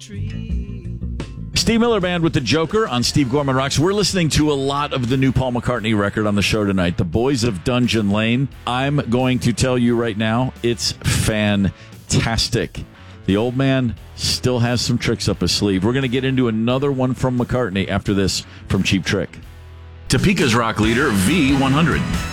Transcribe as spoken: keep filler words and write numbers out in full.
Steve Miller Band with the Joker on Steve Gorman Rocks. We're listening to a lot of the new Paul McCartney record on the show tonight, The Boys of Dungeon Lane. I'm going to tell you right now, it's fantastic. The old man still has some tricks up his sleeve. We're going to get into another one from McCartney after this from Cheap Trick. Topeka's rock leader, V one hundred.